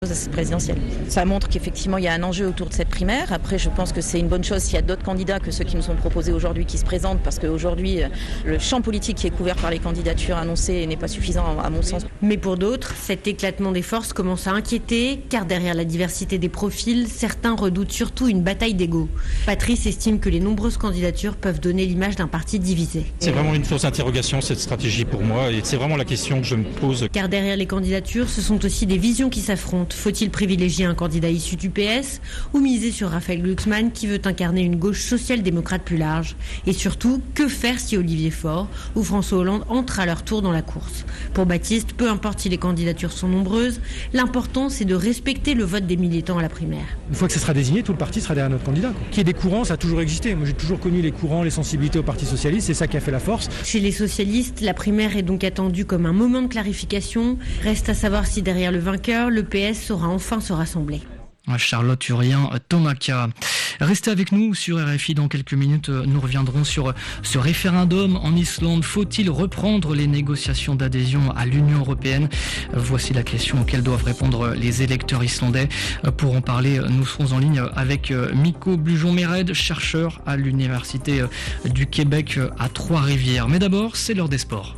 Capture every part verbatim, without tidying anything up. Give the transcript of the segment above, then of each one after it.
présidentielle. Ça montre qu'effectivement il y a un enjeu autour de cette primaire. Après, je pense que c'est une bonne chose s'il y a d'autres candidats que ceux qui nous sont proposés aujourd'hui qui se présentent, parce qu'aujourd'hui le champ politique qui est couvert par les candidatures annoncées n'est pas suffisant à mon sens. Mais pour d'autres, cet éclatement des forces commence à inquiéter, car derrière la diversité des profils, certains redoutent surtout une bataille d'ego. Patrice estime que les nombreuses candidatures peuvent donner l'image d'un parti divisé. C'est vraiment une fausse interrogation, cette stratégie pour moi, et c'est vraiment la question que je me pose. Car derrière les candidatures, ce sont aussi des visions qui s'affrontent. Faut-il privilégier un candidat issu du P S ou miser sur Raphaël Glucksmann qui veut incarner une gauche social-démocrate plus large? Et surtout, que faire si Olivier Faure ou François Hollande entrent à leur tour dans la course? Pour Baptiste, peu importe si les candidatures sont nombreuses, l'important c'est de respecter le vote des militants à la primaire. Une fois que ça sera désigné, tout le parti sera derrière notre candidat. Qu'il y ait des courants, ça a toujours existé. Moi j'ai toujours connu les courants, les sensibilités au Parti Socialiste, c'est ça qui a fait la force. Chez les socialistes, la primaire est donc attendue comme un moment de clarification. Reste à savoir si derrière le vainqueur, le P S saura enfin se rassembler. Charlotte Urien, Tomaca. Restez avec nous sur R F I dans quelques minutes. Nous reviendrons sur ce référendum en Islande. Faut-il reprendre les négociations d'adhésion à l'Union européenne? Voici la question auxquelles doivent répondre les électeurs islandais. Pour en parler, nous serons en ligne avec Mikko Bujon-Mered, chercheur à l'Université du Québec à Trois-Rivières. Mais d'abord, c'est l'heure des sports.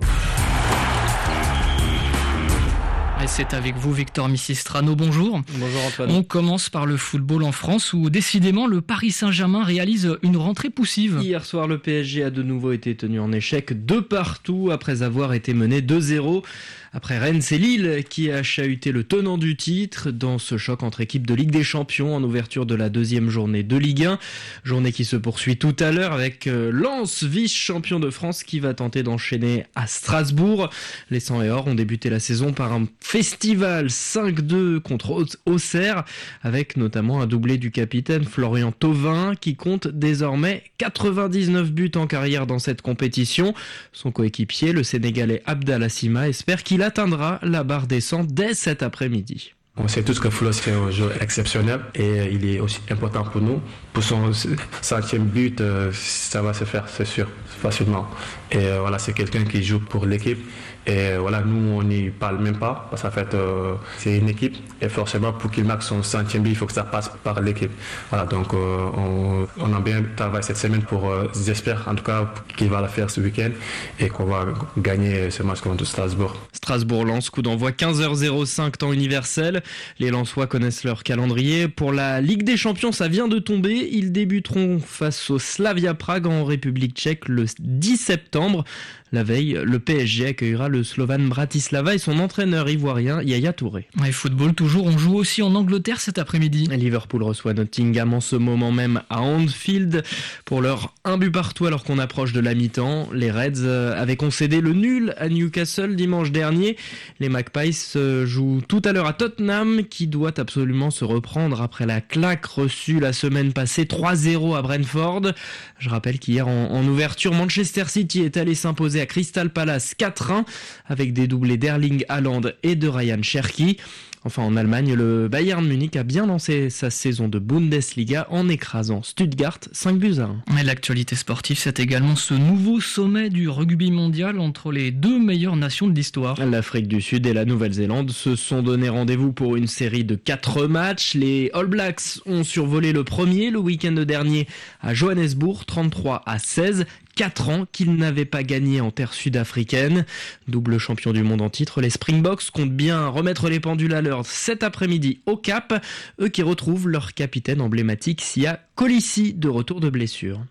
Et c'est avec vous Victor Missistrano, bonjour. Bonjour Antoine. On commence par le football en France où décidément le Paris Saint-Germain réalise une rentrée poussive. Hier soir, le P S G a de nouveau été tenu en échec de partout après avoir été mené deux zéro. Après Rennes, c'est Lille qui a chahuté le tenant du titre dans ce choc entre équipes de Ligue des Champions en ouverture de la deuxième journée de Ligue un. Journée qui se poursuit tout à l'heure avec Lens, vice-champion de France, qui va tenter d'enchaîner à Strasbourg. Les cent et or ont débuté la saison par un festival cinq deux contre Auxerre, avec notamment un doublé du capitaine Florian Thauvin qui compte désormais quatre-vingt-dix-neuf buts en carrière dans cette compétition. Son coéquipier, le Sénégalais Abdallah Sima, espère qu'il atteindra la barre des cent dès cet après-midi. On sait tous que Flo c'est un joueur exceptionnel et il est aussi important pour nous. Pour son centième but, ça va se faire, c'est sûr, facilement. Et voilà, c'est quelqu'un qui joue pour l'équipe. Et voilà, nous, on n'y parle même pas, parce qu'en fait, euh, c'est une équipe, et forcément, pour qu'il marque son centième but, il faut que ça passe par l'équipe. Voilà, donc euh, on, on a bien travaillé cette semaine pour, euh, j'espère en tout cas, qu'il va la faire ce week-end, et qu'on va gagner ce match contre Strasbourg. Strasbourg-Lens, coup d'envoi quinze heures cinq, temps universel. Les Lensois connaissent leur calendrier. Pour la Ligue des Champions, ça vient de tomber. Ils débuteront face au Slavia Prague en République tchèque le dix septembre. La veille, le P S G accueillera le Slovan Bratislava et son entraîneur ivoirien Yaya Touré. Et football toujours, on joue aussi en Angleterre cet après-midi. Liverpool reçoit Nottingham en ce moment même à Anfield pour leur un but partout alors qu'on approche de la mi-temps. Les Reds avaient concédé le nul à Newcastle dimanche dernier. Les Magpies jouent tout à l'heure à Tottenham qui doit absolument se reprendre après la claque reçue la semaine passée trois zéro à Brentford. Je rappelle qu'hier en, en ouverture, Manchester City est allé s'imposer à Crystal Palace quatre un avec des doublés d'Erling Haaland et de Ryan Cherki. Enfin, en Allemagne, le Bayern Munich a bien lancé sa saison de Bundesliga en écrasant Stuttgart cinq buts à un. Et l'actualité sportive, c'est également ce nouveau sommet du rugby mondial entre les deux meilleures nations de l'histoire. L'Afrique du Sud et la Nouvelle-Zélande se sont donné rendez-vous pour une série de quatre matchs. Les All Blacks ont survolé le premier le week-end dernier à Johannesburg, trente-trois à seize. quatre ans qu'ils n'avaient pas gagné en terre sud-africaine. Double champion du monde en titre, les Springboks comptent bien remettre les pendules à l'heure cet après-midi au Cap. Eux qui retrouvent leur capitaine emblématique Sia Colissi de retour de blessure.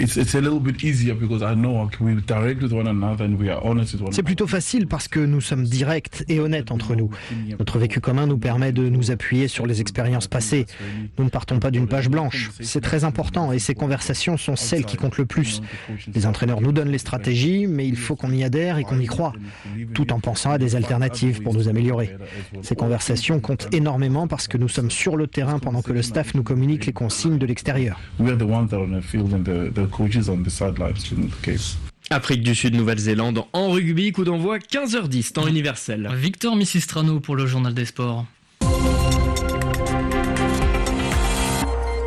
C'est plutôt facile parce que nous sommes directs et honnêtes entre nous. Notre vécu commun nous permet de nous appuyer sur les expériences passées. Nous ne partons pas d'une page blanche. C'est très important et ces conversations sont celles qui comptent le plus. Les entraîneurs nous donnent les stratégies, mais il faut qu'on y adhère et qu'on y croie, tout en pensant à des alternatives pour nous améliorer. Ces conversations comptent énormément parce que nous sommes sur le terrain pendant que le staff nous communique les consignes de l'extérieur. Afrique du Sud, Nouvelle-Zélande en rugby, coup d'envoi quinze heures dix, temps universel. Victor Missistrano pour le Journal des Sports.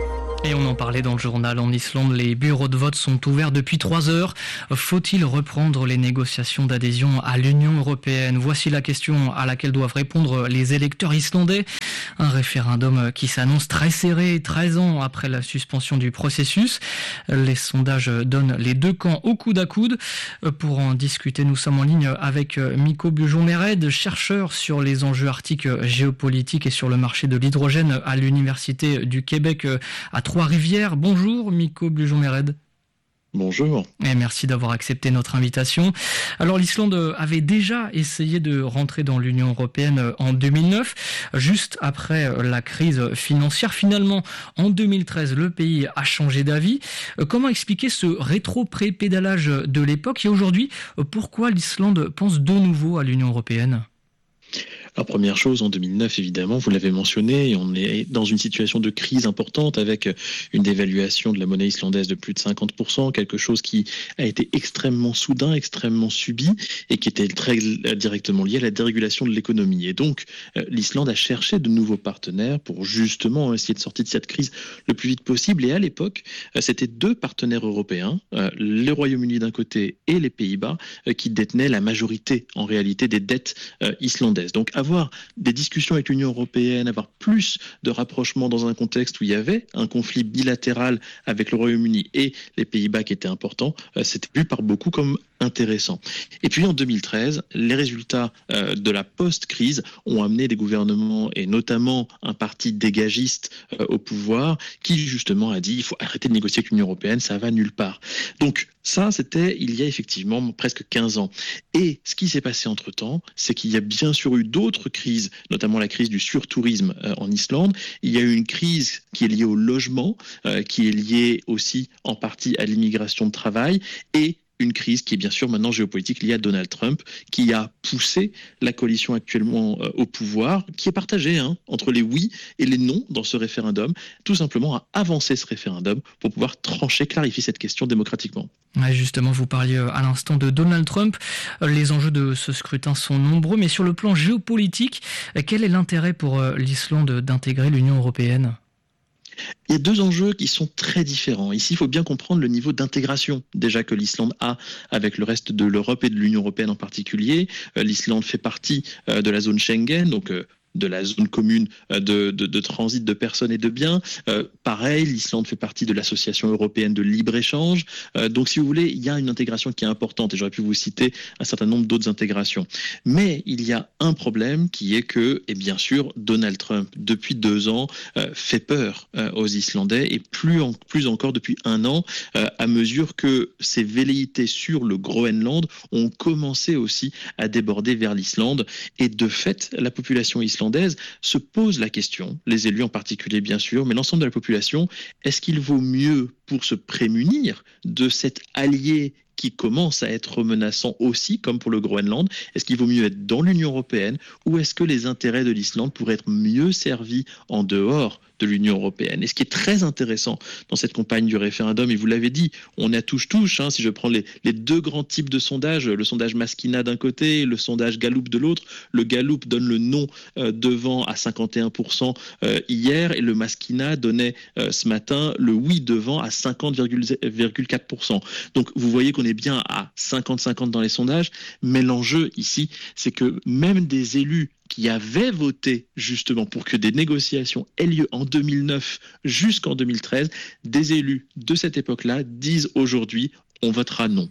Et on en parlait dans le journal. En Islande, les bureaux de vote sont ouverts depuis trois heures. Faut-il reprendre les négociations d'adhésion à l'Union européenne ? Voici la question à laquelle doivent répondre les électeurs islandais. Un référendum qui s'annonce très serré, treize ans après la suspension du processus. Les sondages donnent les deux camps au coude à coude. Pour en discuter, nous sommes en ligne avec Mikko Bujon-Mered, chercheur sur les enjeux arctiques géopolitiques et sur le marché de l'hydrogène à l'Université du Québec à Trois-Rivières. Bonjour Mikko Bujon-Mered. Bonjour. Et merci d'avoir accepté notre invitation. Alors l'Islande avait déjà essayé de rentrer dans l'Union européenne en deux mille neuf, juste après la crise financière. Finalement, en deux mille treize, le pays a changé d'avis. Comment expliquer ce rétro-prépédalage de l'époque ? Et aujourd'hui, pourquoi l'Islande pense de nouveau à l'Union européenne ? Alors première chose, en deux mille neuf, évidemment, vous l'avez mentionné, on est dans une situation de crise importante avec une dévaluation de la monnaie islandaise de plus de cinquante pour cent, quelque chose qui a été extrêmement soudain, extrêmement subi et qui était très directement lié à la dérégulation de l'économie. Et donc, l'Islande a cherché de nouveaux partenaires pour justement essayer de sortir de cette crise le plus vite possible. Et à l'époque, c'était deux partenaires européens, le Royaume-Uni d'un côté et les Pays-Bas, qui détenaient la majorité en réalité des dettes islandaises. Donc, avoir des discussions avec l'Union européenne, avoir plus de rapprochement dans un contexte où il y avait un conflit bilatéral avec le Royaume-Uni et les Pays-Bas qui était important, c'était vu par beaucoup comme intéressant. Et puis en deux mille treize, les résultats euh, de la post-crise ont amené des gouvernements et notamment un parti dégagiste euh, au pouvoir qui justement a dit il faut arrêter de négocier avec l'Union européenne, ça va nulle part. Donc ça, c'était il y a effectivement presque quinze ans. Et ce qui s'est passé entre-temps, c'est qu'il y a bien sûr eu d'autres crises, notamment la crise du surtourisme euh, en Islande. Il y a eu une crise qui est liée au logement, euh, qui est liée aussi en partie à l'immigration de travail et une crise qui est bien sûr maintenant géopolitique liée à Donald Trump, qui a poussé la coalition actuellement euh, au pouvoir, qui est partagée hein, entre les oui et les non dans ce référendum, tout simplement à avancer ce référendum pour pouvoir trancher, clarifier cette question démocratiquement. Ouais, justement, vous parliez à l'instant de Donald Trump. Les enjeux de ce scrutin sont nombreux, mais sur le plan géopolitique, quel est l'intérêt pour l'Islande d'intégrer l'Union européenne ? Il y a deux enjeux qui sont très différents. Ici, il faut bien comprendre le niveau d'intégration déjà que l'Islande a avec le reste de l'Europe et de l'Union européenne en particulier. Euh, L'Islande fait partie euh, de la zone Schengen, donc euh, de la zone commune de, de, de transit de personnes et de biens. Euh, pareil, l'Islande fait partie de l'Association européenne de libre-échange. Euh, donc, si vous voulez, il y a une intégration qui est importante et j'aurais pu vous citer un certain nombre d'autres intégrations. Mais il y a un problème qui est que, et bien sûr, Donald Trump, depuis deux ans, euh, fait peur euh, aux Islandais et plus, en, plus encore depuis un an, euh, à mesure que ces velléités sur le Groenland ont commencé aussi à déborder vers l'Islande. Et de fait, la population islandaise se pose la question, les élus en particulier bien sûr, mais l'ensemble de la population, est-ce qu'il vaut mieux pour se prémunir de cet allié qui commence à être menaçant aussi, comme pour le Groenland, est-ce qu'il vaut mieux être dans l'Union européenne ou est-ce que les intérêts de l'Islande pourraient être mieux servis en dehors de l'Union européenne? Et ce qui est très intéressant dans cette campagne du référendum, et vous l'avez dit, on a touche-touche, hein, si je prends les, les deux grands types de sondages, le sondage Maskina d'un côté, le sondage Gallup de l'autre. Le Gallup donne le non euh, devant à cinquante et un pour cent euh, hier, et le Maskina donnait euh, ce matin le oui devant à cinquante virgule quatre pour cent. Donc vous voyez qu'on est bien à cinquante cinquante dans les sondages, mais l'enjeu ici, c'est que même des élus qui avaient voté justement pour que des négociations aient lieu en deux mille neuf jusqu'en deux mille treize, des élus de cette époque-là disent aujourd'hui on votera non.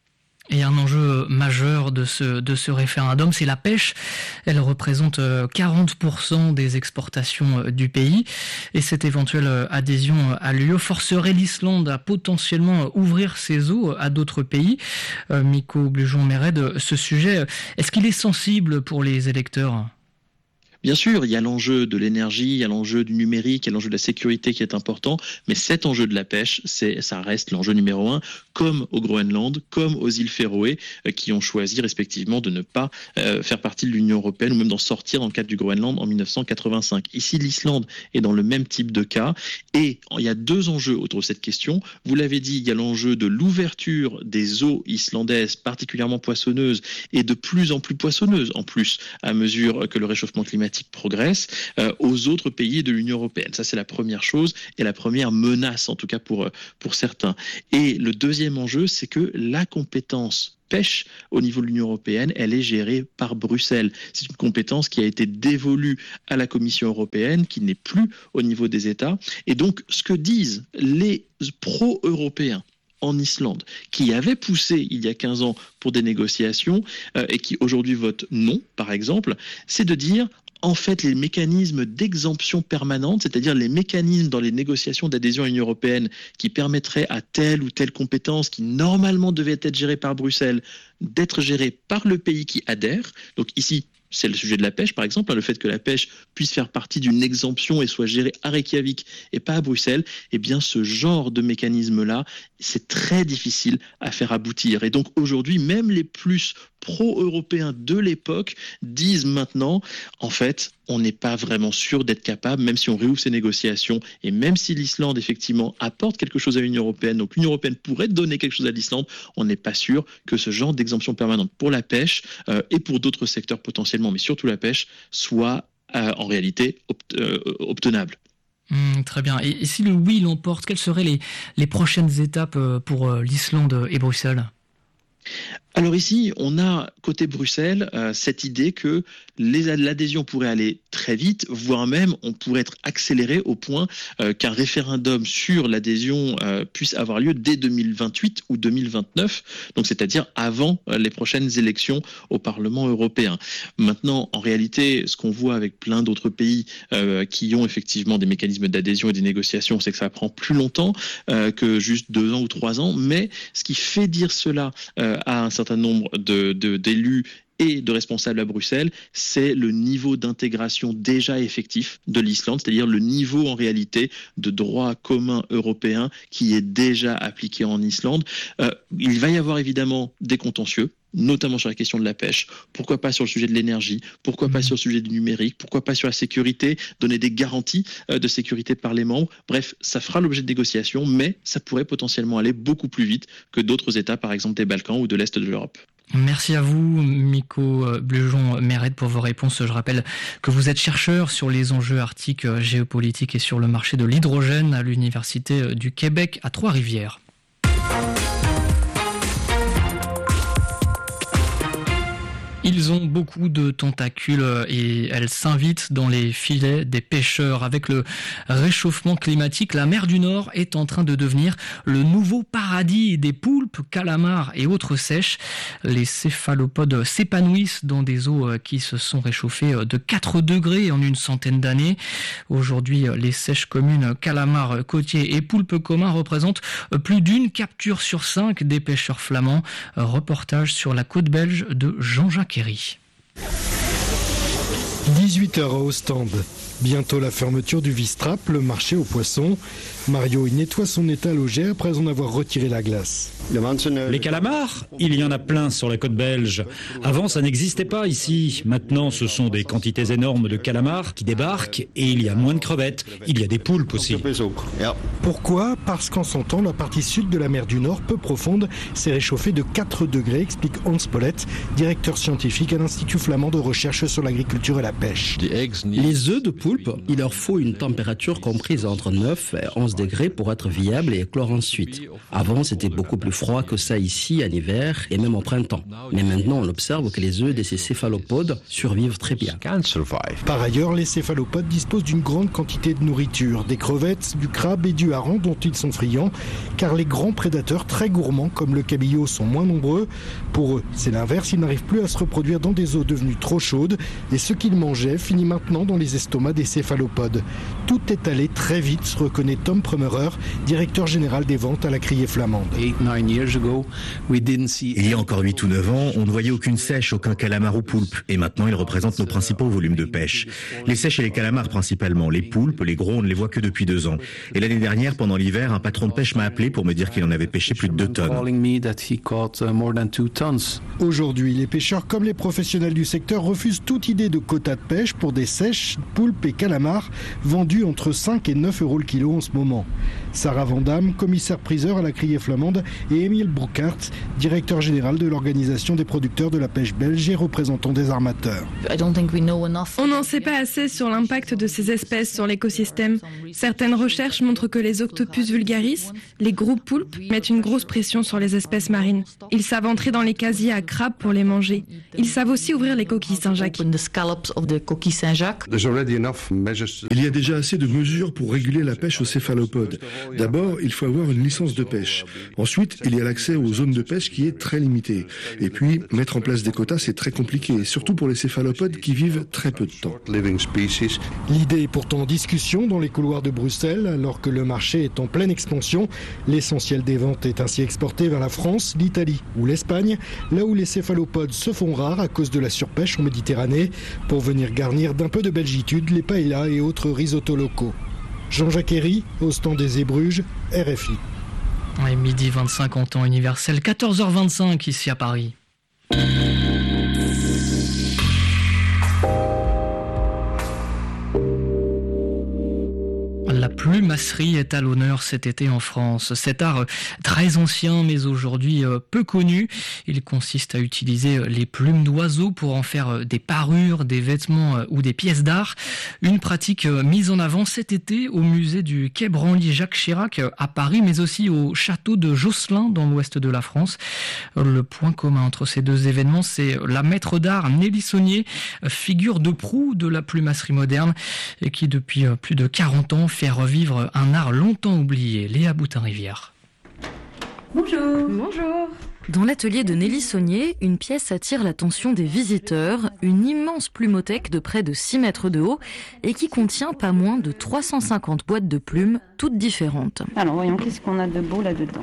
Et un enjeu majeur de ce, de ce référendum, c'est la pêche. Elle représente quarante pour cent des exportations du pays. Et cette éventuelle adhésion à l'U E forcerait l'Islande à potentiellement ouvrir ses eaux à d'autres pays. Euh, Mikko Bujon-Mered, ce sujet, est-ce qu'il est sensible pour les électeurs ? Bien sûr, il y a l'enjeu de l'énergie, il y a l'enjeu du numérique, il y a l'enjeu de la sécurité qui est important, mais cet enjeu de la pêche, c'est, ça reste l'enjeu numéro un, comme au Groenland, comme aux îles Féroé, euh, qui ont choisi respectivement de ne pas euh, faire partie de l'Union européenne ou même d'en sortir dans le cadre du Groenland en dix-neuf cent quatre-vingt-cinq. Ici, l'Islande est dans le même type de cas et il y a deux enjeux autour de cette question. Vous l'avez dit, il y a l'enjeu de l'ouverture des eaux islandaises, particulièrement poissonneuses et de plus en plus poissonneuses en plus, à mesure que le réchauffement climatique problématique progresse euh, aux autres pays de l'Union européenne. Ça, c'est la première chose et la première menace, en tout cas pour, pour certains. Et le deuxième enjeu, c'est que la compétence pêche au niveau de l'Union européenne, elle est gérée par Bruxelles. C'est une compétence qui a été dévolue à la Commission européenne, qui n'est plus au niveau des États. Et donc, ce que disent les pro-européens en Islande, qui avaient poussé il y a quinze ans pour des négociations euh, et qui aujourd'hui votent non, par exemple, c'est de dire en fait les mécanismes d'exemption permanente, c'est-à-dire les mécanismes dans les négociations d'adhésion à l'Union européenne qui permettraient à telle ou telle compétence qui normalement devait être gérée par Bruxelles d'être gérée par le pays qui adhère. Donc ici, c'est le sujet de la pêche, par exemple, le fait que la pêche puisse faire partie d'une exemption et soit gérée à Reykjavik et pas à Bruxelles, eh bien, ce genre de mécanisme-là, c'est très difficile à faire aboutir. Et donc, aujourd'hui, même les plus pro-européens de l'époque disent maintenant, en fait, on n'est pas vraiment sûr d'être capable, même si on réouvre ces négociations, et même si l'Islande, effectivement, apporte quelque chose à l'Union européenne, donc l'Union européenne pourrait donner quelque chose à l'Islande, on n'est pas sûr que ce genre d'exemption permanente pour la pêche euh, et pour d'autres secteurs potentiellement, mais surtout la pêche, soit euh, en réalité obt- euh, obtenable. Mmh, très bien. Et, et si le oui l'emporte, quelles seraient les, les prochaines étapes pour euh, l'Islande et Bruxelles ? Alors ici, on a, côté Bruxelles, euh, cette idée que les, l'adhésion pourrait aller très vite, voire même on pourrait être accéléré au point euh, qu'un référendum sur l'adhésion euh, puisse avoir lieu dès deux mille vingt-huit ou deux mille vingt-neuf, donc c'est-à-dire avant euh, les prochaines élections au Parlement européen. Maintenant, en réalité, ce qu'on voit avec plein d'autres pays euh, qui ont effectivement des mécanismes d'adhésion et des négociations, c'est que ça prend plus longtemps euh, que juste deux ans ou trois ans, mais ce qui fait dire cela euh, à un certain certain nombre de, de, d'élus et de responsables à Bruxelles, c'est le niveau d'intégration déjà effectif de l'Islande, c'est-à-dire le niveau en réalité de droit commun européen qui est déjà appliqué en Islande. Euh, il va y avoir évidemment des contentieux, notamment sur la question de la pêche, pourquoi pas sur le sujet de l'énergie, pourquoi pas sur le sujet du numérique, pourquoi pas sur la sécurité, donner des garanties euh, de sécurité par les membres. Bref, ça fera l'objet de négociations, mais ça pourrait potentiellement aller beaucoup plus vite que d'autres États, par exemple des Balkans ou de l'Est de l'Europe. Merci à vous, Miko Blujon-Meret, pour vos réponses. Je rappelle que vous êtes chercheur sur les enjeux arctiques, géopolitiques et sur le marché de l'hydrogène à l'Université du Québec à Trois-Rivières. Ils ont beaucoup de tentacules et elles s'invitent dans les filets des pêcheurs. Avec le réchauffement climatique, la mer du Nord est en train de devenir le nouveau paradis des poulpes, calamars et autres sèches. Les céphalopodes s'épanouissent dans des eaux qui se sont réchauffées de quatre degrés en une centaine d'années. Aujourd'hui, les sèches communes, calamars côtiers et poulpes communs représentent plus d'une capture sur cinq des pêcheurs flamands. Reportage sur la côte belge de Jean-Jacques Herry. dix-huit heures à Ostende. Bientôt la fermeture du Wistrap, le marché aux poissons. Mario y nettoie son étal au jet après en avoir retiré la glace. Les calamars, il y en a plein sur la côte belge. Avant, ça n'existait pas ici. Maintenant, ce sont des quantités énormes de calamars qui débarquent et il y a moins de crevettes. Il y a des poulpes aussi. Pourquoi ? Parce qu'en son temps, la partie sud de la mer du Nord, peu profonde, s'est réchauffée de quatre degrés, explique Hans Pollett, directeur scientifique à l'Institut flamand de recherche sur l'agriculture et la pêche. Les œufs de poulpe, il leur faut une température comprise entre neuf et onze degrés pour être viables et éclore ensuite. Avant, c'était beaucoup plus froid que ça ici en hiver et même au printemps. Mais maintenant, on observe que les œufs de ces céphalopodes survivent très bien. Par ailleurs, les céphalopodes disposent d'une grande quantité de nourriture, des crevettes, du crabe et du hareng dont ils sont friands, car les grands prédateurs très gourmands comme le cabillaud sont moins nombreux. Pour eux, c'est l'inverse, ils n'arrivent plus à se reproduire dans des eaux devenues trop chaudes et ce qu'ils mangeaient finit maintenant dans les estomacs des céphalopodes. Tout est allé très vite, se reconnaît Tom Prummerer, directeur général des ventes à la criée flamande. Il y a encore huit ou neuf ans, on ne voyait aucune sèche, aucun calamar ou poulpe. Et maintenant, ils représentent nos principaux volumes de pêche. Les sèches et les calamars principalement. Les poulpes, les gros, on ne les voit que depuis deux ans. Et l'année dernière, pendant l'hiver, un patron de pêche m'a appelé pour me dire qu'il en avait pêché plus de deux tonnes. Aujourd'hui, les pêcheurs comme les professionnels du secteur refusent toute idée de quota de pêche pour des sèches, poulpes poulpe et calamar, vendus entre cinq et neuf euros le kilo en ce moment. Sarah Vandamme, commissaire priseur à la criée flamande, et Émile Broekhaert, directeur général de l'Organisation des producteurs de la pêche belge et représentant des armateurs. On n'en sait pas assez sur l'impact de ces espèces sur l'écosystème. Certaines recherches montrent que les octopus vulgaris, les gros poulpes, mettent une grosse pression sur les espèces marines. Ils savent entrer dans les casiers à crabes pour les manger. Ils savent aussi ouvrir les coquilles Saint-Jacques. Il y a déjà assez de mesures pour réguler la pêche aux céphalopodes. D'abord, il faut avoir une licence de pêche. Ensuite, il y a l'accès aux zones de pêche qui est très limité. Et puis, mettre en place des quotas, c'est très compliqué, surtout pour les céphalopodes qui vivent très peu de temps. L'idée est pourtant en discussion dans les couloirs de Bruxelles, alors que le marché est en pleine expansion. L'essentiel des ventes est ainsi exporté vers la France, l'Italie ou l'Espagne, là où les céphalopodes se font rares à cause de la surpêche en Méditerranée, pour venir garnir d'un peu de belgitude les paellas et autres risottos locaux. Jean-Jacques Herry, au stand des Ébruges, R F I. Et midi vingt-cinq en temps universel, quatorze heures vingt-cinq ici à Paris. La plumasserie est à l'honneur cet été en France. Cet art très ancien mais aujourd'hui peu connu, il consiste à utiliser les plumes d'oiseaux pour en faire des parures, des vêtements ou des pièces d'art. Une pratique mise en avant cet été au musée du Quai Branly-Jacques Chirac à Paris, mais aussi au château de Josselin dans l'ouest de la France. Le point commun entre ces deux événements, c'est la maître d'art Nelly Saunier, figure de proue de la plumasserie moderne et qui depuis plus de quarante ans fait revivre un art longtemps oublié. Léa Boutin-Rivière. Bonjour. Bonjour. Dans l'atelier de Nelly Saunier, une pièce attire l'attention des visiteurs, une immense plumothèque de près de six mètres de haut et qui contient pas moins de trois cent cinquante boîtes de plumes, toutes différentes. Alors voyons, qu'est-ce qu'on a de beau là-dedans.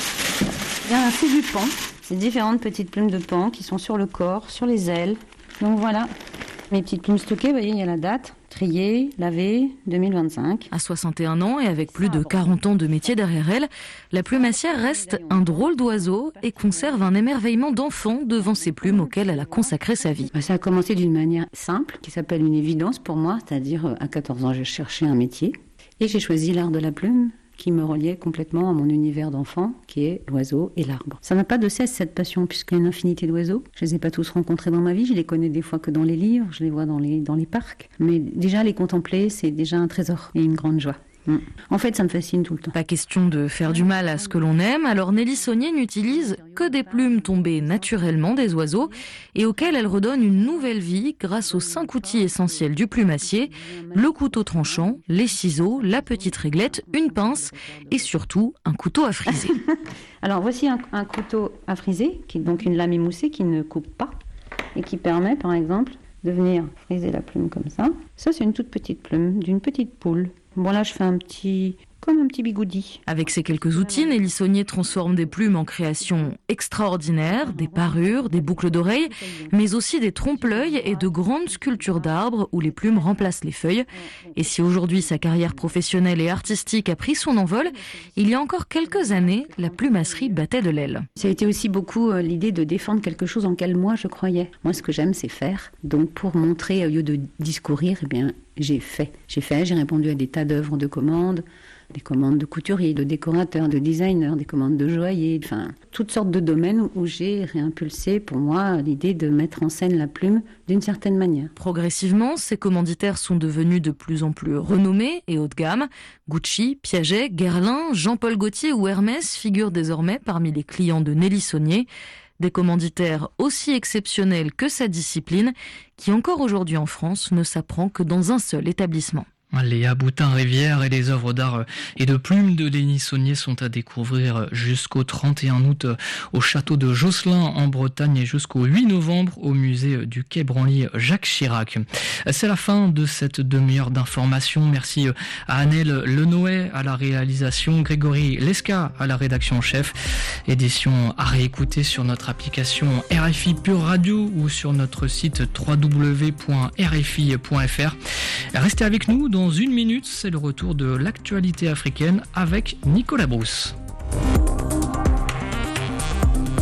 Bien, c'est du pan, c'est différentes petites plumes de pan qui sont sur le corps, sur les ailes. Donc voilà, mes petites plumes stockées, vous voyez, il y a la date. Triée, lavée, deux mille vingt-cinq. À soixante et un ans et avec plus de quarante ans de métier derrière elle, la plumassière reste un drôle d'oiseau et conserve un émerveillement d'enfant devant ces plumes auxquelles elle a consacré sa vie. Ça a commencé d'une manière simple, qui s'appelle une évidence pour moi, c'est-à-dire à quatorze ans, j'ai cherché un métier et j'ai choisi l'art de la plume, qui me reliait complètement à mon univers d'enfant, qui est l'oiseau et l'arbre. Ça n'a pas de cesse, cette passion, puisqu'il y a une infinité d'oiseaux. Je les ai pas tous rencontrés dans ma vie, je les connais des fois que dans les livres, je les vois dans les, dans les parcs. Mais déjà, les contempler, c'est déjà un trésor et une grande joie. En fait, ça me fascine tout le temps. Pas question de faire du mal à ce que l'on aime, alors Nelly Saunier n'utilise que des plumes tombées naturellement des oiseaux et auxquelles elle redonne une nouvelle vie grâce aux cinq outils essentiels du plumassier, le couteau tranchant, les ciseaux, la petite réglette, une pince et surtout un couteau à friser. Alors voici un, un couteau à friser, qui est donc une lame émoussée qui ne coupe pas et qui permet par exemple de venir friser la plume comme ça. Ça, c'est une toute petite plume d'une petite poule. Bon, là, je fais un petit... comme un petit bigoudi. Avec ces quelques outils, Nelly Saunier transforme des plumes en créations extraordinaires, des parures, des boucles d'oreilles, mais aussi des trompe-l'œil et de grandes sculptures d'arbres où les plumes remplacent les feuilles. Et si aujourd'hui sa carrière professionnelle et artistique a pris son envol, il y a encore quelques années, la plumasserie battait de l'aile. Ça a été aussi beaucoup euh, l'idée de défendre quelque chose en quel moi je croyais. Moi, ce que j'aime, c'est faire. Donc, pour montrer, au lieu de discourir, eh bien, j'ai fait. J'ai fait, j'ai répondu à des tas d'œuvres de commandes, des commandes de couturiers, de décorateurs, de designers, des commandes de joailliers, enfin, toutes sortes de domaines où j'ai réimpulsé pour moi l'idée de mettre en scène la plume d'une certaine manière. Progressivement, ces commanditaires sont devenus de plus en plus renommés et haut de gamme. Gucci, Piaget, Guerlain, Jean-Paul Gaultier ou Hermès figurent désormais parmi les clients de Nelly Saunier. Des commanditaires aussi exceptionnels que sa discipline, qui encore aujourd'hui en France ne s'apprend que dans un seul établissement. Léa Boutin-Rivière et les œuvres d'art et de plumes de Nelly Saunier sont à découvrir jusqu'au trente et un août au château de Josselin en Bretagne et jusqu'au huit novembre au musée du Quai Branly-Jacques Chirac. C'est la fin de cette demi-heure d'information. Merci à Annelle Lenoë à la réalisation, Grégory Lesca à la rédaction en chef. Édition à réécouter sur notre application R F I Pure Radio ou sur notre site w w w point r f i point f r. Restez avec nous. Dans une minute, c'est le retour de l'actualité africaine avec Nicolas Brousse.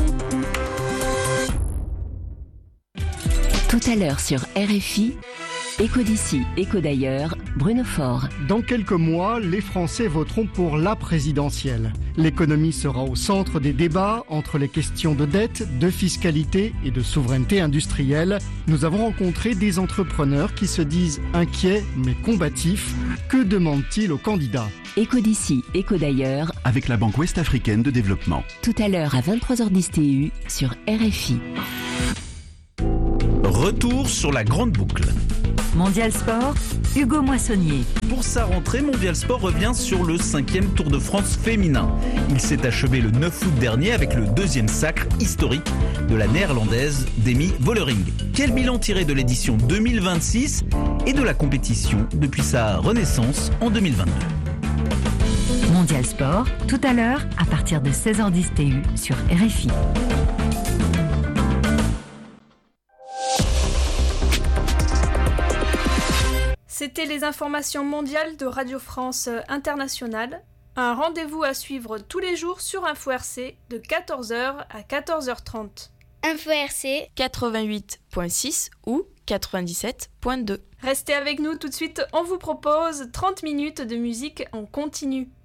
Tout à l'heure sur R F I, Écho d'ici, écho d'ailleurs, Bruno Faure. Dans quelques mois, les Français voteront pour la présidentielle. L'économie sera au centre des débats entre les questions de dette, de fiscalité et de souveraineté industrielle. Nous avons rencontré des entrepreneurs qui se disent inquiets mais combatifs. Que demandent-ils aux candidats ? Écho d'ici, écho d'ailleurs, avec la Banque Ouest-Africaine de Développement. Tout à l'heure à vingt-trois heures dix T U sur R F I. Retour sur la grande boucle. Mondial Sport, Hugo Moissonnier. Pour sa rentrée, Mondial Sport revient sur le cinquième Tour de France féminin. Il s'est achevé le neuf août dernier avec le deuxième sacre historique de la néerlandaise Demi Vollering. Quel bilan tiré de l'édition deux mille vingt-six et de la compétition depuis sa renaissance en deux mille vingt-deux. Mondial Sport, tout à l'heure à partir de seize heures dix T U sur R F I. C'était les informations mondiales de Radio France Internationale. Un rendez-vous à suivre tous les jours sur Info R C de quatorze heures à quatorze heures trente. Info R C quatre-vingt-huit virgule six ou quatre-vingt-dix-sept virgule deux. Restez avec nous tout de suite, on vous propose trente minutes de musique en continu.